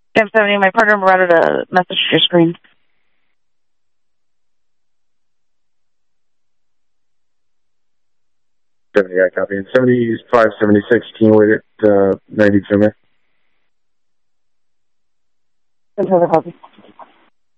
M70, my partner routed a message to your screen. I copy. 7576, can you wait at 92 minutes? Another copy.